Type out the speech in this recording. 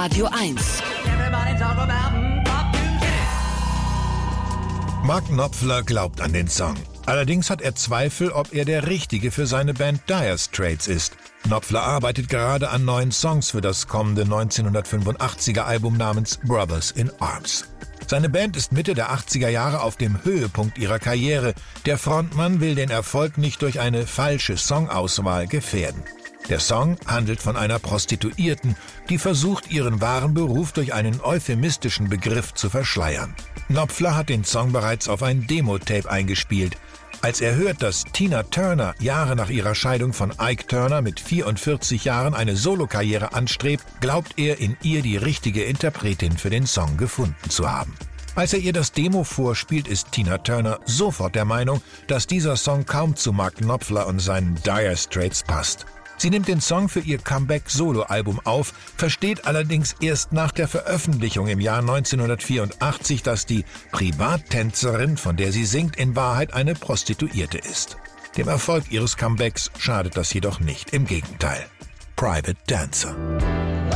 Radio 1. Mark Knopfler glaubt an den Song. Allerdings hat er Zweifel, ob er der Richtige für seine Band Dire Straits ist. Knopfler arbeitet gerade an neuen Songs für das kommende 1985er Album namens Brothers in Arms. Seine Band ist Mitte der 80er Jahre auf dem Höhepunkt ihrer Karriere. Der Frontmann will den Erfolg nicht durch eine falsche Songauswahl gefährden. Der Song handelt von einer Prostituierten, die versucht, ihren wahren Beruf durch einen euphemistischen Begriff zu verschleiern. Knopfler hat den Song bereits auf ein Demo-Tape eingespielt. Als er hört, dass Tina Turner Jahre nach ihrer Scheidung von Ike Turner mit 44 Jahren eine Solokarriere anstrebt, glaubt er, in ihr die richtige Interpretin für den Song gefunden zu haben. Als er ihr das Demo vorspielt, ist Tina Turner sofort der Meinung, dass dieser Song kaum zu Mark Knopfler und seinen Dire Straits passt. Sie nimmt den Song für ihr Comeback-Solo-Album auf, versteht allerdings erst nach der Veröffentlichung im Jahr 1984, dass die Privattänzerin, von der sie singt, in Wahrheit eine Prostituierte ist. Dem Erfolg ihres Comebacks schadet das jedoch nicht, im Gegenteil. Private Dancer.